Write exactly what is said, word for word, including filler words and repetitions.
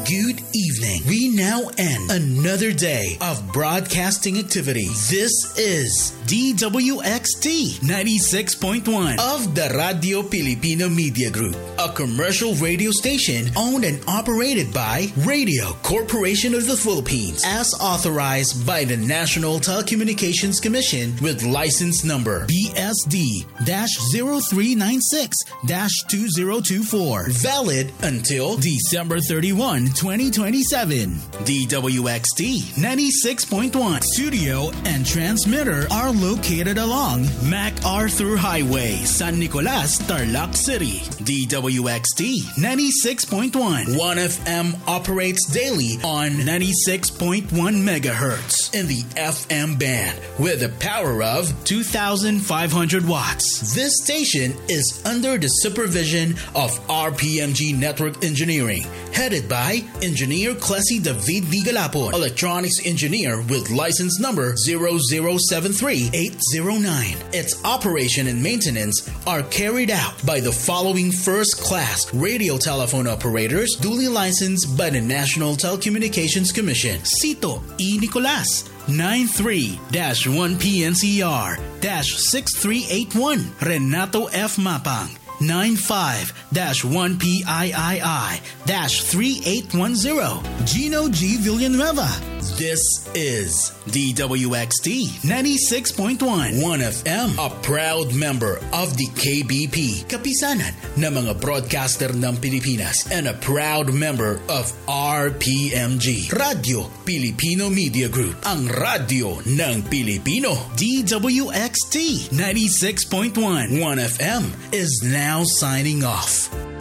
Good evening. We now end another day of broadcasting activity. This is D W X T ninety-six point one of the Radio Pilipino Media Group, a commercial radio station owned and operated by Radio Corporation of the Philippines, as authorized by the National Telecommunications Commission with license number B S D zero three nine six two zero two four, valid until December thirty-first, twenty twenty-seven. D W X T ninety-six point one studio and transmitter are located along MacArthur Highway, San Nicolas, Tarlac City. D W X T ninety-six point one one F M operates daily on ninety-six point one megahertz in the F M band with a power of two thousand five hundred watts. This station is under the supervision of R P M G Network Engineering, headed by Engineer Clessy David D. Galapon, Electronics Engineer with license number zero zero seven three eight zero nine. Its operation and maintenance are carried out by the following first-class radio telephone operators duly licensed by the National Telecommunications Commission. Cito E. Nicolas, nine three one P N C R six three eight one. Renato F. Mapang, nine five one P I I I three eight one zero. Gino G. Villanueva. This is D W X T ninety-six point one one F M, a proud member of the K B P, kapisanan ng mga broadcaster ng Pilipinas, and a proud member of R P M G, Radio Pilipino Media Group, ang radyo ng Pilipino. D W X T ninety-six point one one F M is now signing off.